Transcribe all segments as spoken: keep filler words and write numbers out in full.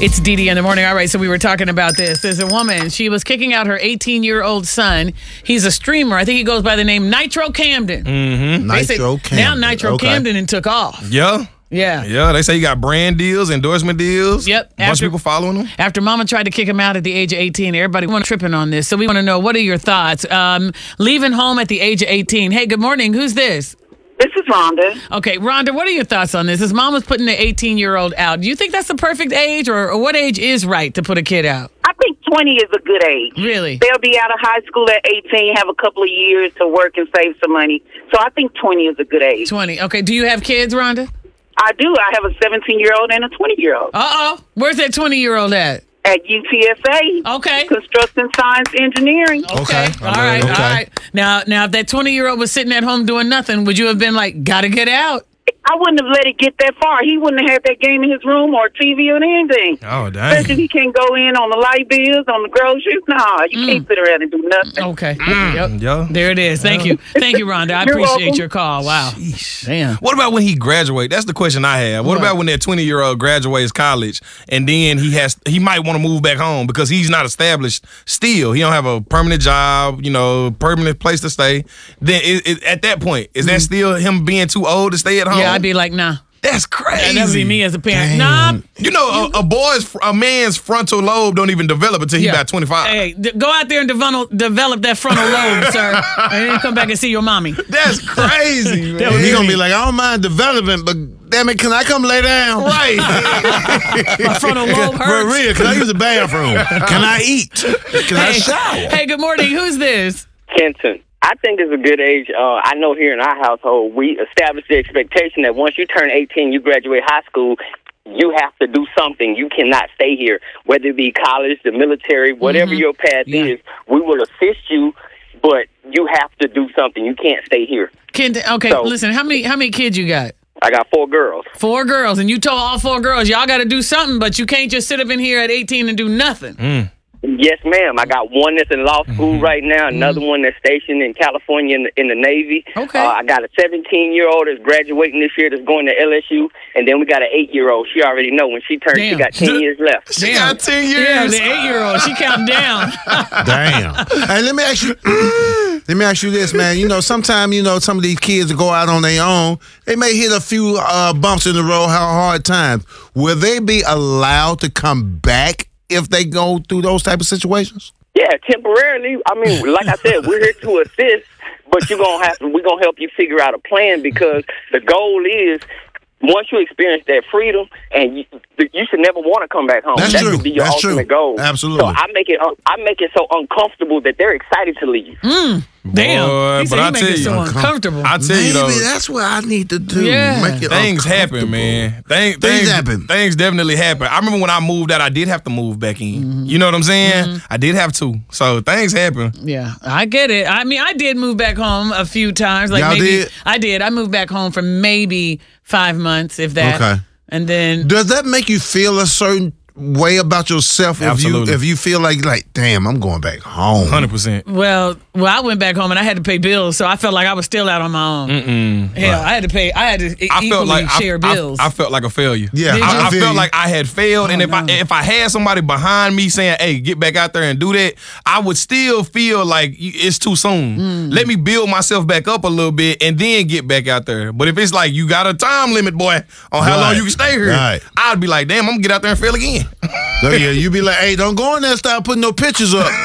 It's Dee Dee in the morning. All right, so we were talking about this. There's a woman. She was kicking out her eighteen-year-old son. He's a streamer. I think he goes by the name Nitro Camden. Mm-hmm. Nitro say, Camden. Now Nitro okay. Camden and took off. Yeah. Yeah. Yeah, they say you got brand deals, endorsement deals. Yep. A bunch After- of people following him. After Mama tried to kick him out at the age of eighteen, everybody went tripping on this. So we want to know, what are your thoughts? Um, leaving home at the age of eighteen. Hey, good morning. Who's this? This is Rhonda. Okay, Rhonda, what are your thoughts on this? His mom was putting the eighteen-year-old out. Do you think that's the perfect age, or, or what age is right to put a kid out? I think twenty is a good age. Really? They'll be out of high school at eighteen, have a couple of years to work and save some money. So I think twenty is a good age. twenty. Okay, do you have kids, Rhonda? I do. I have a seventeen-year-old and a twenty-year-old. Uh-oh. Where's that twenty-year-old at? At U T S A. Okay. Construction Science Engineering. Okay. Okay. All right. Okay. All right. Now, now, if that twenty-year-old was sitting at home doing nothing, would you have been like, gotta get out? I wouldn't have let it get that far. He wouldn't have had that game in his room or T V or anything. Oh, Especially dang. he can't go in on the light bills, on the groceries. Nah, you Mm. can't sit around and do nothing. Okay. Mm, Yep. yeah. There it is. Thank you. Thank you, Rhonda. I You're appreciate welcome. your call. Wow. Sheesh. Damn. What about when he graduate? That's the question I have. What, What? about when that twenty-year-old graduates college and then he has he might want to move back home because he's not established still. He don't have a permanent job, you know, permanent place to stay. Then it, it, at that point, is that still him being too old to stay at home? Yeah, I'd be like, nah. That's crazy. That would be me as a parent. Damn. Nah. You know, a, a boy's, a man's frontal lobe don't even develop until he Yeah. about twenty-five. Hey, d- go out there and develop, develop that frontal lobe, sir, and then come back and see your mommy. That's crazy, man. He gonna be like, I don't mind development, but damn it, can I come lay down? Right. My frontal lobe For hurts. real, can I use the bathroom? Can I eat? Can I Hey, shower? hey, good morning. Who's this? Kenton. I think it's a good age. Uh, I know here in our household, we establish the expectation that once you turn eighteen, you graduate high school, you have to do something. You cannot stay here, whether it be college, the military, whatever Mhm. your path Yeah. is. We will assist you, but you have to do something. You can't stay here. Ken, okay, So- listen, how many how many kids you got? I got four girls. Four girls, and you told all four girls, y'all got to do something, but you can't just sit up in here at eighteen and do nothing. Mm. Yes, ma'am. I got one that's in law school right now, another one that's stationed in California in the, in the Navy. Okay. Uh, I got a seventeen-year-old that's graduating this year that's going to L S U, and then we got an eight-year-old. She already know when she turns, she Damn. got ten years left. She got ten years. Yeah, the eight-year-old, she counting down. Damn. Hey, let me ask you. Let me ask you this, man. You know, sometimes you know some of these kids that go out on their own, they may hit a few uh, bumps in the road, how hard times. Will they be allowed to come back if they go through those type of situations? Yeah, temporarily. I mean, like I said, we're here to assist, but you're gonna have to. We're gonna help you figure out a plan because the goal is once you experience that freedom, and you, you should never want to come back home. That's that true. should be your That's ultimate true. goal. Absolutely. So I make it. un- I make it so uncomfortable that they're excited to leave. Damn. Boy, he said but he I make tell it you, so uncomfortable. I tell Maybe you though, that's what I need to do. Yeah. Make it things happen, uncomfortable. man. Things, Things happen. Things definitely happen. I remember when I moved out, I did have to move back in. Mm-hmm. You know what I'm saying? I did have to. So things happen. Yeah, I get it. I mean, I did move back home a few times. Like Y'all maybe did? I did. I moved back home for maybe five months, if that. Okay. And then Does that make you feel a certain way about yourself if Absolutely. you if you feel like like damn, I'm going back home? one hundred percent. Well, well, I went back home and I had to pay bills, so I felt like I was still out on my own. Mm-mm. Hell, I had to pay. I had to e- I equally felt like share I, bills. I, I felt like a failure. Yeah, Did I, you? I feel felt you. like I had failed, and Oh, if I no. if I had somebody behind me saying, "Hey, get back out there and do that," I would still feel like y- it's too soon. Mm. Let me build myself back up a little bit and then get back out there. But if it's like you got a time limit, boy, on how long Right. you can stay here, Right. I'd be like, "Damn, I'm gonna get out there and fail again." So, yeah, you be like, hey, don't go in there and start putting no pictures up.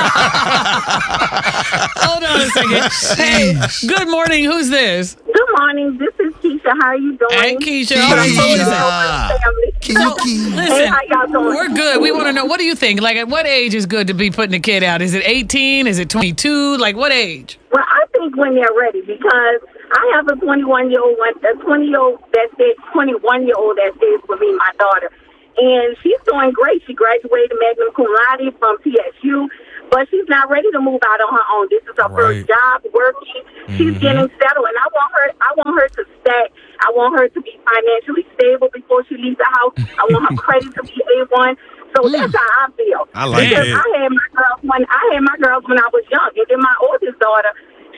Hold on a second. Hey, good morning. Who's this? Good morning. This is Keisha. How are you doing? Hey, Keisha. Hold on, so listen. So, Hey, listen, how y'all doing? we're good. We want to know, what do you think? Like, at what age is good to be putting a kid out? Is it eighteen? Is it twenty-two? Like, what age? Well, I think when they're ready, because I have a twenty-one-year-old, one, a twenty-year-old that stays, twenty-one-year-old that stays with me, my daughter. And she's doing great. She graduated magna cum laude from T S U, but she's not ready to move out on her own. This is her Right. first job working. She's getting settled, and I want her. I want her to stay. I want her to be financially stable before she leaves the house. I want her credit to be A one. So that's how I feel. I like because that. I had my girls when I had my girls when I was young, and then my oldest daughter,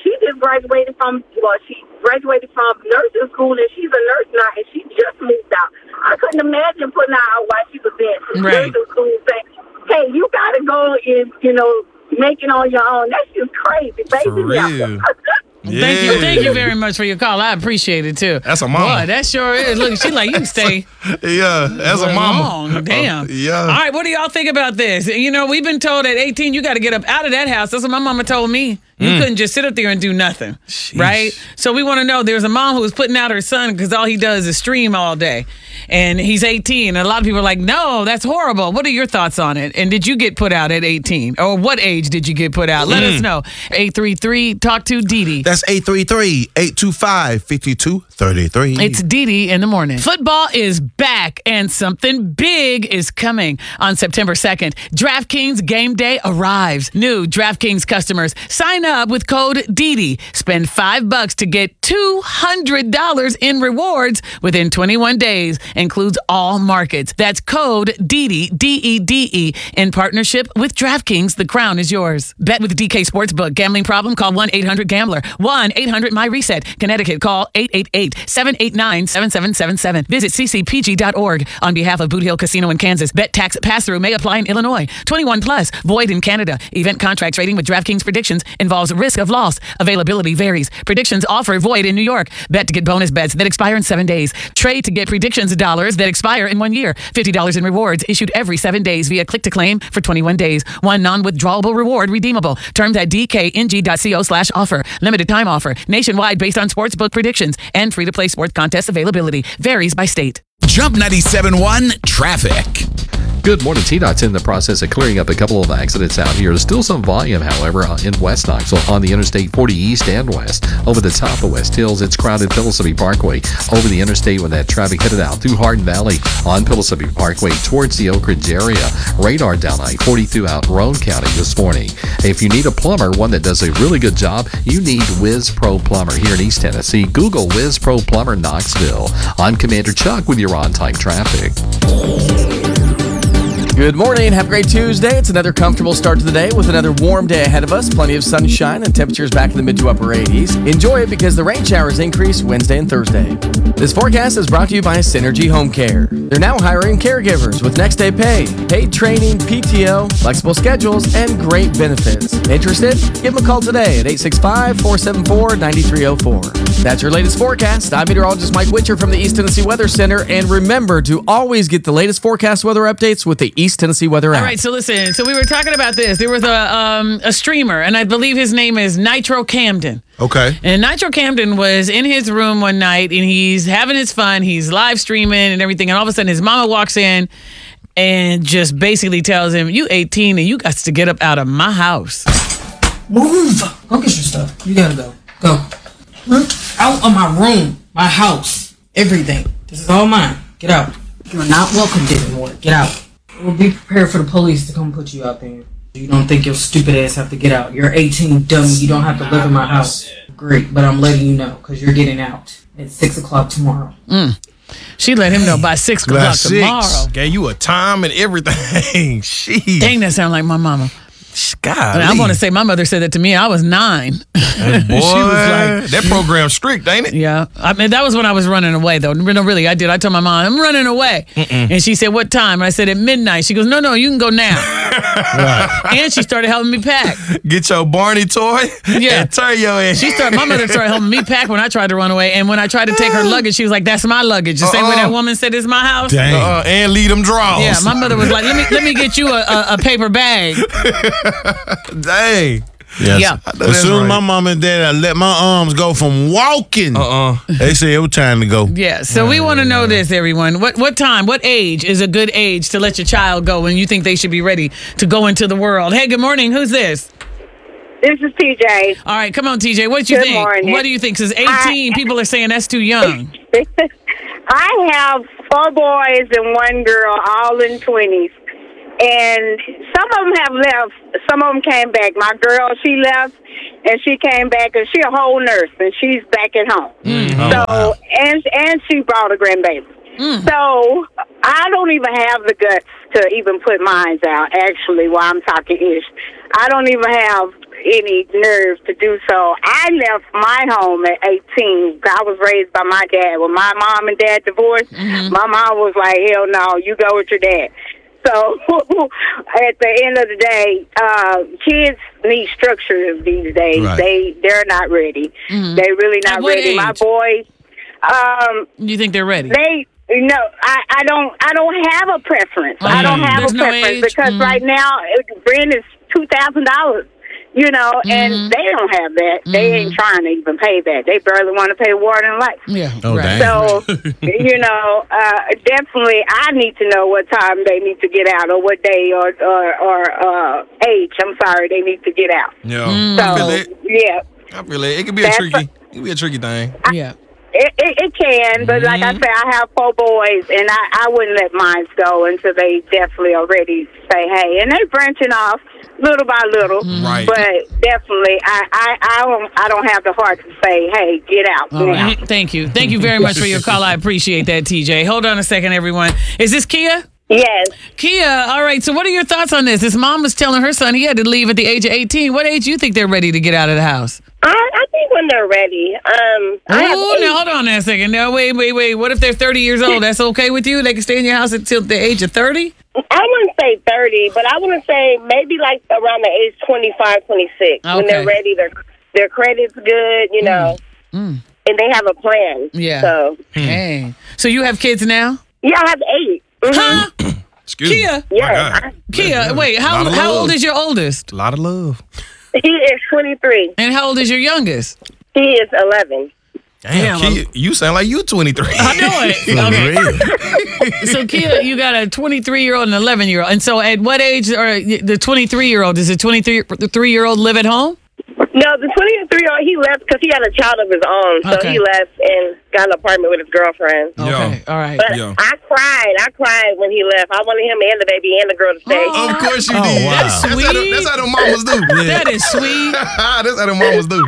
she just graduated from, well, she graduated from nursing school, and she's a nurse now, and she just moved out. I couldn't imagine putting her out while she was in Right. nursing school saying, hey, you got to go and, you know, make it on your own. That's just crazy, baby. For real. Yeah. Thank you, thank you very much for your call. I appreciate it too. That's a mama. Boy, that sure is. Look, she like you can stay. Yeah, that's a mama. Long. Damn. Uh, yeah. All right, what do y'all think about this? You know, we've been told at eighteen you got to get up out of that house. That's what my mama told me. You Mm. couldn't just sit up there and do nothing, right? So we want to know. There's a mom who was putting out her son because all he does is stream all day, and he's eighteen. And a lot of people are like, "No, that's horrible." What are your thoughts on it? And did you get put out at eighteen, or what age did you get put out? Let Mm. us know. eight three three talk to Dee Dee. That's eight three three, eight two five, five two three three. It's Dee Dee in the morning. Football is back, and something big is coming on September second. DraftKings Game Day arrives. New DraftKings customers sign up with code D D. Spend five bucks to get two hundred dollars in rewards within twenty-one days. Includes all markets. That's code D D, D E D E, in partnership with DraftKings. The crown is yours. Bet with D K Sportsbook. Gambling problem? Call one eight hundred gambler. one eight hundred my reset. Connecticut, call eight eight eight, seven eight nine, seven seven seven seven. Visit c c p g dot org. On behalf of Boot Hill Casino in Kansas, bet tax pass-through may apply in Illinois. twenty-one plus, void in Canada. Event contract trading with DraftKings predictions involves risk of loss. Availability varies. Predictions offer void in New York. Bet to get bonus bets that expire in seven days. Trade to get predictions dollars that expire in one year. fifty dollars in rewards issued every seven days via click to claim for twenty-one days. One non-withdrawable reward redeemable. Terms at d k n g dot co slash offer. Limited time offer. Nationwide based on sportsbook predictions and free-to-play sports contest availability. Varies by state. Jump ninety-seven point one traffic. Good morning. T DOT's in the process of clearing up a couple of accidents out here. There's still some volume, however, in West Knoxville on the Interstate forty East and West. Over the top of West Hills, it's crowded Pillsbury Parkway. Over the interstate with that traffic headed out through Hardin Valley on Pillsbury Parkway towards the Oak Ridge area. Radar down I forty throughout Roane County this morning. If you need a plumber, one that does a really good job, you need Wiz Pro Plumber here in East Tennessee. Google Wiz Pro Plumber Knoxville. I'm Commander Chuck with your on-time traffic. Good morning. Have a great Tuesday. It's another comfortable start to the day with another warm day ahead of us. Plenty of sunshine and temperatures back in the mid to upper eighties. Enjoy it because the rain showers increase Wednesday and Thursday. This forecast is brought to you by Synergy Home Care. They're now hiring caregivers with next day pay, paid training, P T O, flexible schedules, and great benefits. Interested? Give them a call today at eight six five, four seven four, nine three zero four. That's your latest forecast. I'm meteorologist Mike Witcher from the East Tennessee Weather Center. And remember to always get the latest forecast weather updates with the East Tennessee Weather app. All right, so listen. So we were talking about this. There was a um, a streamer, and I believe his name is Nitro Camden. Okay. And Nitro Camden was in his room one night, and he's having his fun. He's live streaming and everything, and all of a sudden his mama walks in and just basically tells him, "You eighteen, and you got to get up out of my house." Move! Go get your stuff. You gotta go. Go. Out of my room, my house, everything. This is all mine. Get out. You're not welcomed anymore. Get out. We'll be prepared for the police to come put you out there. You don't think your stupid ass have to get out. You're eighteen, dummy. You don't have to live in my house. Great, but I'm letting you know because you're getting out at six o'clock tomorrow. Mm. She let him know by six o'clock tomorrow. Gave you a time and everything. She. Dang, that sound like my mama. God, I want to say my mother said that to me. I was nine. Hey, boy, she was like, that program's strict, ain't it? Yeah. I mean, that was when I was running away, though. No, really, I did. I told my mom, I'm running away. Mm-mm. And she said, what time? And I said, at midnight. She goes, no, no, you can go now. Right. And she started helping me pack. Get your Barney toy yeah. and turn your ass. She started, my mother started helping me pack when I tried to run away. And when I tried to take her luggage, she was like, that's my luggage. The uh-uh. same way that woman said, it's my house. Dang. Uh-uh. And leave them draws. Yeah, my mother was like, let me let me get you a, a, a paper bag. Dang. Yes. Yeah. As soon as right. my mom and dad let my arms go from walking, uh-uh. they said it was time to go. Yeah. So we want to know this, everyone. What what time, what age is a good age to let your child go when you think they should be ready to go into the world? Hey, good morning. Who's this? This is T J. All right, come on, T J. What do you Good think? morning. What do you think? Because eighteen, I, people are saying that's too young. I have four boys and one girl, all in twenties. And some of them have left. Some of them came back. My girl, she left, and she came back, and she a whole nurse, and she's back at home. Mm. So, Oh, wow. and and she brought a grandbaby. Mm. So, I don't even have the guts to even put mine out, actually, while I'm talking ish. I don't even have, any nerve to do so. I left my home at eighteen. I was raised by my dad. When my mom and dad divorced, mm-hmm. my mom was like, hell no, you go with your dad. So at the end of the day, uh, kids need structure these days. Right. They, they're not ready. Mm-hmm. They're really not ready. Age? My boys... Um, you think they're ready? They... No, I, I don't. I don't have a preference. Mm. I don't have There's a preference no because mm. right now rent is two thousand dollars. You know, mm-hmm. and they don't have that. Mm-hmm. They ain't trying to even pay that. They barely want to pay water and light. Yeah, oh, right. So you know, uh, definitely, I need to know what time they need to get out, or what day, or or, or uh, age. I'm sorry, they need to get out. Yeah, mm. so I feel it. yeah, I feel it. It could be a That's tricky. A, it could be a tricky thing. I, yeah. It, it, it can, but mm-hmm. like I said, I have four boys, and I, I wouldn't let mine go until they definitely are ready to say, hey. And they're branching off little by little, right. but definitely, I, I, I, don't, I don't have the heart to say, hey, get out. All right. Thank you. Thank you very much for your call. I appreciate that, T J. Hold on a second, everyone. Is this Kia? Yes. Kia, all right, so what are your thoughts on this? His mom was telling her son he had to leave at the age of eighteen. What age do you think they're ready to get out of the house? I, I think when they're ready. Um, oh, now hold on a second. No, wait, wait, wait. What if they're thirty years old? That's okay with you? They can stay in your house until the age of thirty? I wouldn't say thirty, but I wouldn't say maybe like around the age twenty-five, twenty-six. Okay. When they're ready, their their credit's good, you know, mm. Mm. and they have a plan. Yeah. So, hey. So you have kids now? Yeah, I have eight. Mm-hmm. Huh? Excuse Kia? me. Yeah. Kia, wait, how how old is your oldest? A lot of love. He is twenty-three. And how old is your youngest? He is eleven. Damn, Damn Kia, you sound like you twenty-three. I know it. Okay. So, Kia, you got a twenty-three-year-old and an eleven-year-old. And so at what age are the twenty-three-year-old? Does the twenty-three-year-old live at home? No, the twenty-three-year-old, he left because he had a child of his own. So okay. he left and got an apartment with his girlfriend. Okay, all right. But Yo. I cried. I cried when he left. I wanted him and the baby and the girl to stay. Oh, of course you oh, did. Wow. That's That's sweet. how, the, that's how the mamas do. That is sweet. That's how the mamas do.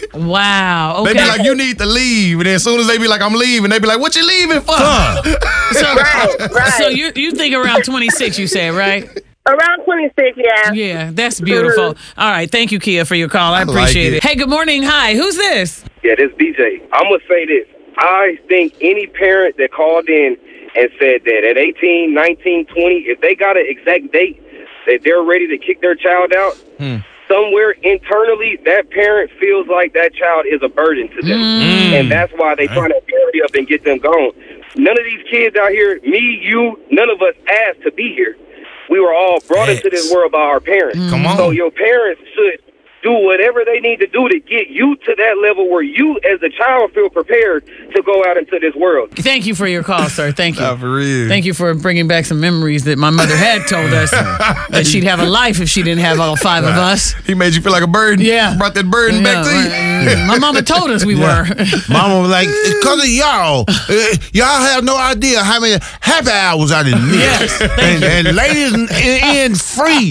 Wow. Okay. They be like, you need to leave. And then as soon as they be like, I'm leaving, they be like, what you leaving for? So, right, right. So you, you think around twenty-six, you said, right? Around twenty-six, yeah. Yeah, that's beautiful. All right, thank you, Kia, for your call. I appreciate like it. it. Hey, good morning. Hi, who's this? Yeah, this B J. I'm going to say this. I think any parent that called in and said that at eighteen, nineteen, twenty, if they got an exact date that they're ready to kick their child out, hmm. somewhere internally, that parent feels like that child is a burden to them. Mm. And that's why they trying to hurry up and get them gone. None of these kids out here, me, you, none of us asked to be here. We were all brought yes. into this world by our parents. Come on. So your parents should do whatever they need to do to get you to that level where you, as a child, feel prepared to go out into this world. Thank you for your call, sir. Thank you. Not for real. Thank you for bringing back some memories that my mother had told us that she'd have a life if she didn't have all five right. of us. He made you feel like a burden. Yeah. Brought that burden yeah, back to right. you. My mama told us we yeah. were. Mama was like, it's because of y'all. Uh, y'all have no idea how many happy hours I didn't miss. Yes. And, and ladies in, in free.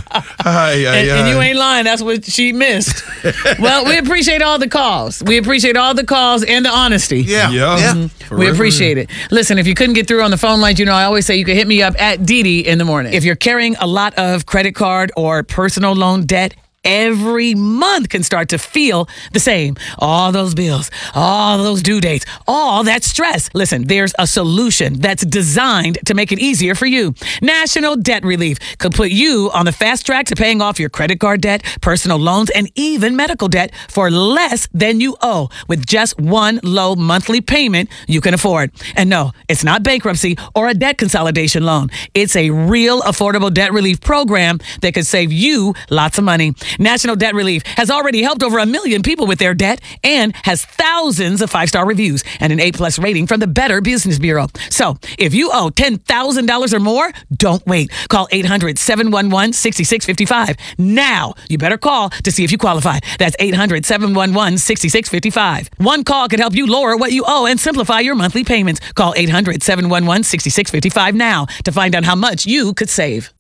Aye, aye, and, aye. and you ain't lying. That's what she missed. Well, we appreciate all the calls. We appreciate all the calls and the honesty. Yeah. Yeah. yeah. Mm-hmm. We appreciate it. Listen, if you couldn't get through on the phone lines, you know, I always say you can hit me up at Dee Dee in the morning. If you're carrying a lot of credit card or personal loan debt, every month can start to feel the same. All those bills, all those due dates, all that stress. Listen, there's a solution that's designed to make it easier for you. National Debt Relief could put you on the fast track to paying off your credit card debt, personal loans, and even medical debt for less than you owe with just one low monthly payment you can afford. And no, it's not bankruptcy or a debt consolidation loan. It's a real affordable debt relief program that could save you lots of money. National Debt Relief has already helped over a million people with their debt and has thousands of five-star reviews and an A-plus rating from the Better Business Bureau. So if you owe ten thousand dollars or more, don't wait. Call eight hundred, seven one one, six six five five. Now, you better call to see if you qualify. That's eight hundred, seven one one, six six five five. One call could help you lower what you owe and simplify your monthly payments. Call eight hundred, seven one one, six six five five now to find out how much you could save.